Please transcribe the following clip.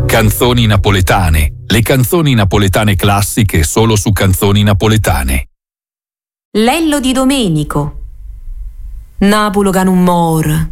Canzoni napoletane. Le canzoni napoletane classiche solo su Canzoni Napoletane. Lello di Domenico. Napulo ca non mor.